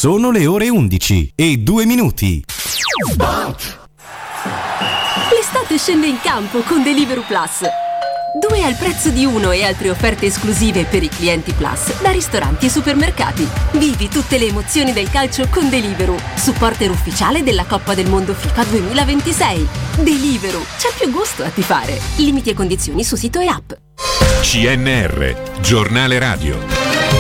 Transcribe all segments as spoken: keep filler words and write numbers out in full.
Sono le ore undici e due minuti. L'estate scende in campo con Deliveroo Plus. Due al prezzo di uno e altre offerte esclusive per i clienti Plus da ristoranti e supermercati. Vivi tutte le emozioni del calcio con Deliveroo, supporter ufficiale della Coppa del Mondo FIFA duemilaventisei. Deliveroo, c'è più gusto a tifare. Limiti e condizioni su sito e app. C N R, giornale radio.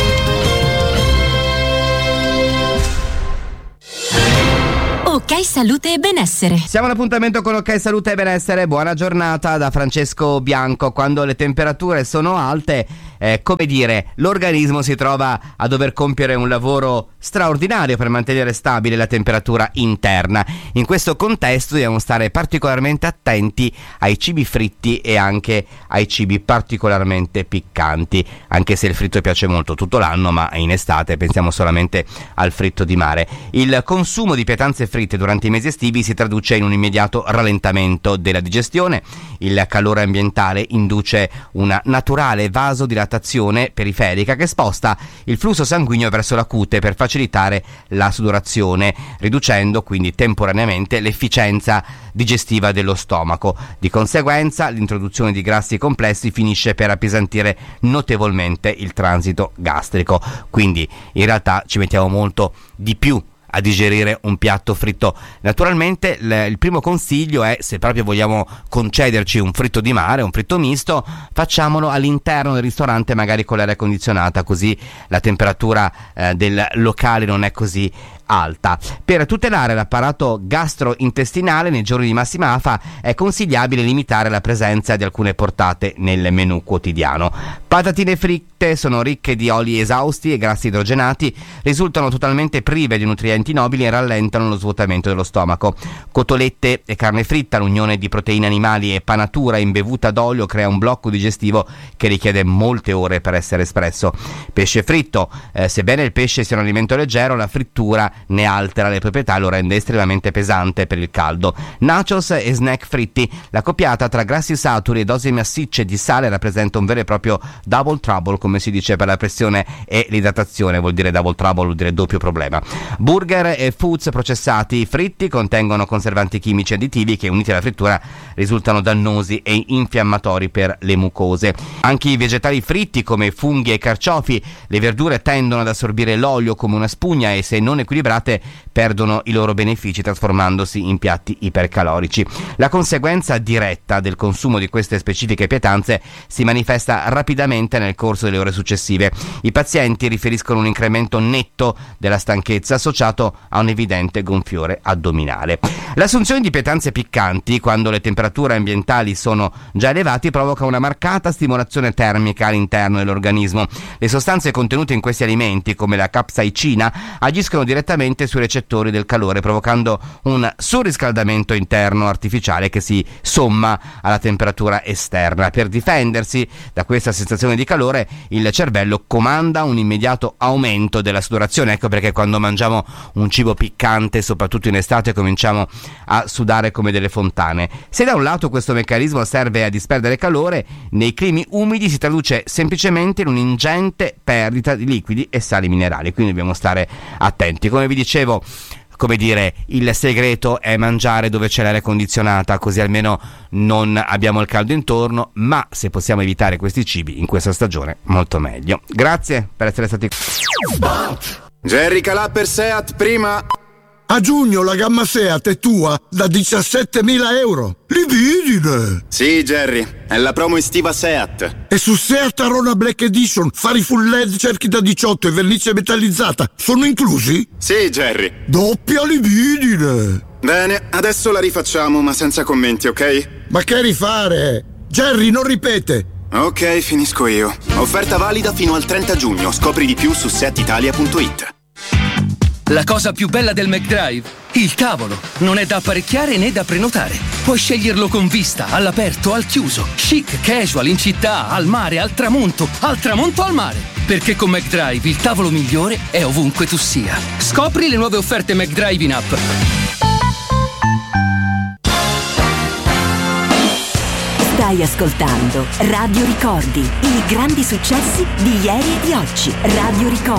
Ok Salute e Benessere. Siamo all'appuntamento con Ok Salute e Benessere. Buona giornata da Francesco Bianco. Quando le temperature sono alte, eh, come dire, l'organismo si trova a dover compiere un lavoro straordinario per mantenere stabile la temperatura interna. In questo contesto dobbiamo stare particolarmente attenti ai cibi fritti e anche ai cibi particolarmente piccanti, anche se il fritto piace molto tutto l'anno, ma in estate pensiamo solamente al fritto di mare. Il consumo di pietanze fritte durante i mesi estivi si traduce in un immediato rallentamento della digestione. Il calore ambientale induce una naturale vasodilatazione periferica che sposta il flusso sanguigno verso la cute per facilitare la sudorazione, riducendo quindi temporaneamente l'efficienza digestiva dello stomaco. Di conseguenza, l'introduzione di grassi complessi finisce per appesantire notevolmente il transito gastrico. Quindi in realtà ci mettiamo molto di più a digerire un piatto fritto. Naturalmente l- il primo consiglio è, se proprio vogliamo concederci un fritto di mare, un fritto misto, facciamolo all'interno del ristorante, magari con l'aria condizionata, così la temperatura eh, del locale non è così alta. Per tutelare l'apparato gastrointestinale nei giorni di massima afa è consigliabile limitare la presenza di alcune portate nel menù quotidiano. Patatine fritte sono ricche di oli esausti e grassi idrogenati, risultano totalmente prive di nutrienti nobili e rallentano lo svuotamento dello stomaco. Cotolette e carne fritta, l'unione di proteine animali e panatura imbevuta d'olio crea un blocco digestivo che richiede molte ore per essere espresso. Pesce fritto, eh, sebbene il pesce sia un alimento leggero, la frittura ne altera le proprietà e lo rende estremamente pesante per il caldo. Nachos e snack fritti, la coppiata tra grassi saturi e dosi massicce di sale rappresenta un vero e proprio double trouble, come si dice per la pressione e l'idratazione. Vuol dire double trouble, vuol dire doppio problema. Burger e foods processati fritti contengono conservanti chimici additivi che, uniti alla frittura, risultano dannosi e infiammatori per le mucose. Anche i vegetali fritti, come funghi e carciofi, le verdure tendono ad assorbire l'olio come una spugna e, se non equilibrate, perdono i loro benefici trasformandosi in piatti ipercalorici. La conseguenza diretta del consumo di queste specifiche pietanze si manifesta rapidamente nel corso delle ore successive. I pazienti riferiscono un incremento netto della stanchezza associato a un evidente gonfiore addominale. L'assunzione di pietanze piccanti, quando le temperature ambientali sono già elevate, provoca una marcata stimolazione termica all'interno dell'organismo. Le sostanze contenute in questi alimenti, come la capsaicina, agiscono direttamente sui recettori del calore, provocando un surriscaldamento interno artificiale che si somma alla temperatura esterna. Per difendersi da questa sensazione di calore, il cervello comanda un immediato aumento della sudorazione. Ecco perché quando mangiamo un cibo piccante, soprattutto in estate, cominciamo a sudare come delle fontane. Se da un lato questo meccanismo serve a disperdere calore, nei climi umidi si traduce semplicemente in un'ingente perdita di liquidi e sali minerali. Quindi dobbiamo stare attenti. Come vi dicevo, come dire, il segreto è mangiare dove c'è l'aria condizionata, così almeno non abbiamo il caldo intorno, ma se possiamo evitare questi cibi in questa stagione, molto meglio. Grazie per essere stati Jerry Calà per Seat prima. A giugno la gamma Seat è tua da diciassettemila euro. Libidine! Sì, Jerry, è la promo estiva Seat. E su Seat Arona Black Edition, fari full L E D, cerchi da diciotto e vernice metallizzata sono inclusi? Sì, Jerry. Doppia libidine! Bene, adesso la rifacciamo, ma senza commenti, ok? Ma che rifare? Jerry, non ripete! Ok, finisco io. Offerta valida fino al trenta giugno. Scopri di più su seat italia punto it. La cosa più bella del McDrive? Il tavolo. Non è da apparecchiare né da prenotare. Puoi sceglierlo con vista, all'aperto, al chiuso, chic, casual, in città, al mare, al tramonto, al tramonto al mare. Perché con McDrive il tavolo migliore è ovunque tu sia. Scopri le nuove offerte McDrive in app. Stai ascoltando Radio Ricordi, i grandi successi di ieri e di oggi. Radio Ricordi.